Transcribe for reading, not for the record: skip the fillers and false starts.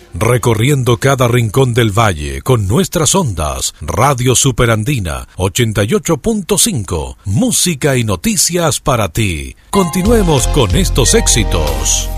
recorriendo cada rincón del valle con nuestras ondas. Radio Superandina 88.5, música y noticias para ti. Continuemos con estos éxitos.